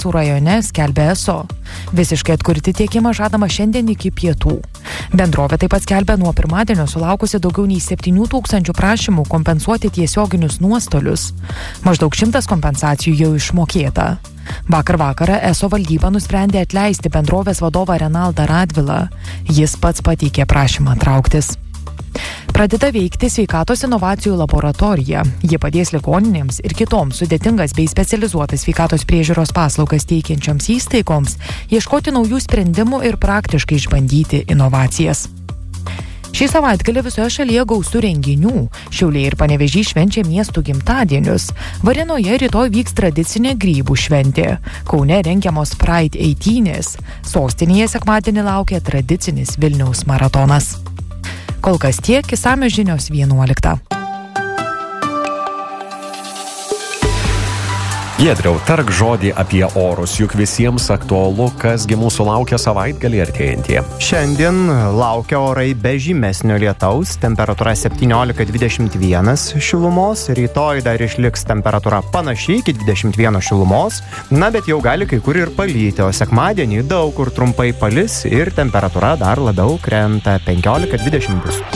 rajone, skelbia ESO. Visiškai atkurti tiekimą žadama šiandien iki pietų. Bendrovė taip pat skelbia nuo pirmadienio sulaukusi daugiau nei 7 000 prašymų kompensuoti tiesioginius nuostolius. Maždaug 100 kompensacijų jau išmokėta. Vakar vakarą ESO valdyba nusprendė atleisti bendrovės vadovą Renaldą Radvilą. Jis pats pateikė prašymą trauktis. Pradeda veikti sveikatos inovacijų laboratorija. Ji padės ligoninėms ir kitoms sudėtingas bei specializuotas sveikatos priežiūros paslaugas teikiančioms įstaigoms ieškoti naujų sprendimų ir praktiškai išbandyti inovacijas. Šį savaitgalį visoje šalyje gausu renginių. Šiauliai ir Panevėžys švenčia miestų gimtadienius. Varėnoje rytoj vyks tradicinė grybų šventė. Kaune rengiamos Pride eitynės. Sostinėje sekmadienį laukia tradicinis Vilniaus maratonas. Kol kas tiek, išsamios žinios 11. Giedriau, tark žodį apie orus, juk visiems aktualu, kasgi mūsų laukia savaitgalį artėjantį. Šiandien laukia orai be žymesnio lietaus, temperatūra 17-21 šilumos, rytoj dar išliks temperatūra panašiai iki 21 šilumos, bet jau gali kai kur ir palyti, o sekmadienį daug kur trumpai palis ir temperatūra dar labiau krenta 15-20 bus.